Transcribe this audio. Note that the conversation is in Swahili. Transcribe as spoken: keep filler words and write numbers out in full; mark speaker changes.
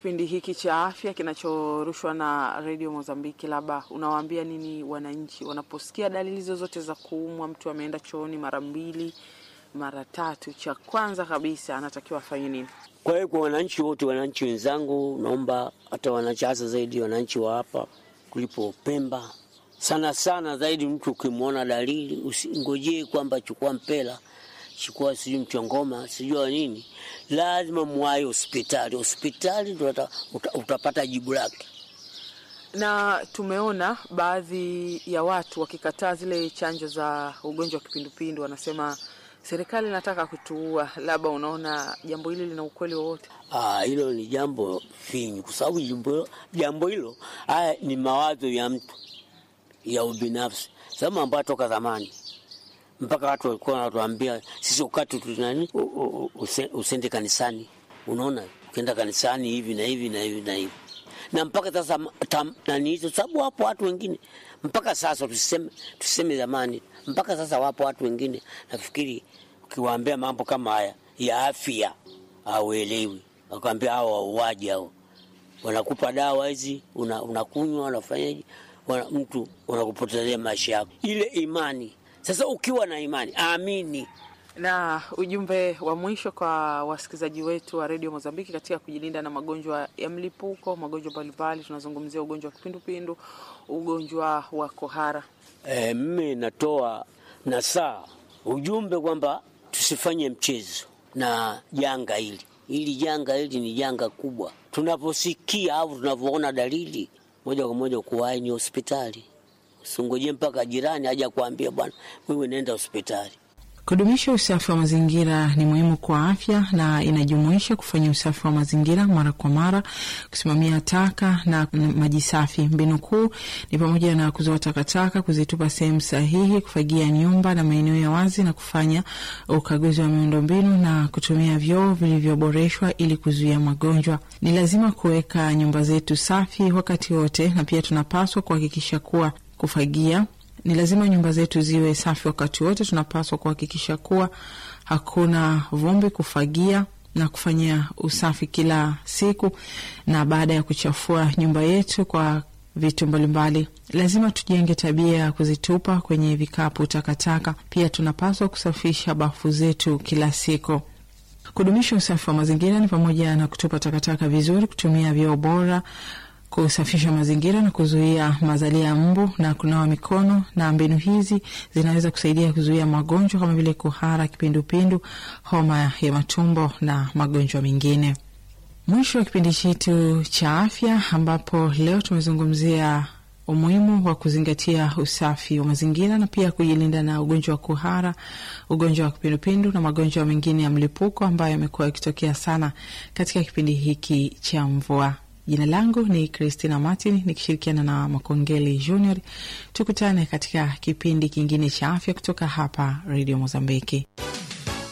Speaker 1: kipindi hiki cha afya kinachorushwa na Radio Mozambiki, labda unawaambia nini wananchi wanaposikia dalili zozote za kuumwa? Mtu ameenda chooni mara mbili, mara tatu, cha kwanza kabisa anatakiwa afanye nini?
Speaker 2: Kwa hiyo kwa wananchi wote, wananchi wenzangu, naomba hata wananchi hasa zaidi wananchi wa hapa kulipo Pemba, sana sana zaidi, mtu ukimwona dalili usingojee kwamba chukua mpela, chukua sijui mchongoma, sijui nini, lazima muwahi hospitali. Hospitali ndio uta, utapata jibu lake.
Speaker 1: Na tumeona baadhi ya watu wakikataa zile chanjo za ugonjwa wa kipindupindu, wanasema serikali inataka kutuua. Labda unaona jambo hili lina ukweli wowote?
Speaker 2: Ah, hilo ni jambo finyu, kwa sababu jambo jambo hilo haya ni mawazo ya mtu ya ubinafsi. Sema ambayo toka zamani mpaka watu walikuwa wanatuambia sisi ukati tunani usende kanisani. Unaona, ukienda kanisani hivi na hivi na hivi na hivi. Na mpaka sasa nani hizo, sababu wapo watu wengine mpaka sasa, tuseme tuseme zamani, mpaka sasa wapo watu wengine nafikiri ukiwaambia mambo kama haya ya afya hauelewi. Wakwambia hao wauaji hao, wanakupa dawa hizi unakunywa, una unafanyaje, wana, mtu unakupotezea maisha yako. Ile imani sasa, ukiwa na imani amini.
Speaker 1: Na ujumbe wa mwisho kwa wasikilizaji wetu wa Radio Mozambiki katika kujilinda na magonjwa ya mlipuko, magonjwa mbalimbali, tunazungumzia ugonjwa wa kipindupindu, ugonjwa wa kohara.
Speaker 2: Eh, mimi natoa nasaa ujumbe kwamba tusifanye mchezo na janga hili. Hili janga hili ni janga kubwa. Tunaposikia au tunavyoona dalili, moja kwa moja kuwahi ni hospitali. Usingoje mpaka jirani aje kuambia bwana wewe nenda hospitali.
Speaker 1: Kudumisha usafi wa mazingira ni muhimu kwa afya na inajumuisha kufanya usafi wa mazingira mara kwa mara, kusimamia taka na maji safi. Mbinu kuu ni pamoja na kuzoa takataka, kuzitupa sehemu sahihi, kufagia nyumba na maeneo ya wazi, na kufanya ukaguzi wa miundombinu na kutumia vyoo vilivyoboreshwa ili kuzuia magonjwa. Ni lazima kuweka nyumba zetu safi wakati wote, na pia tunapaswa kuhakikisha kuwa kufagia ni lazima nyumba zetu ziwe safi wakati wote. Tunapaswa kuhakikisha kuwa hakuna vumbi, kufagia na kufanya usafi kila siku. Na baada ya kuchafua nyumba yetu kwa vitu mbalimbali, lazima tujenge tabia ya kuzitupa kwenye vikapu takataka. Pia tunapaswa kusafisha bafu zetu kila siku. Kudumisha usafi wa mazingira ni pamoja na kutupa takataka vizuri, kutumia vyoo bora, kusafisha mazingira na kuzuia mazalia ya mbu na kunawa mikono. Na mbinu hizi zinaweza kusaidia kuzuia magonjwa kama vile kuhara, kipindupindu, homa ya matumbo na magonjwa mengine. Mwisho wa kipindi chetu cha afya, ambapo leo tumezungumzia umuhimu wa kuzingatia usafi wa mazingira na pia kujilinda na ugonjwa wa kuhara, ugonjwa wa kipindupindu na magonjwa mengine ya mlipuko ambayo yamekuwa yakitokea sana katika kipindi hiki cha mvua. Jina langu ni Christina Martin nikishirikiana na Makongeli Junior. Tukutane katika kipindi kingine cha afya kutoka hapa Radio Mozambiki.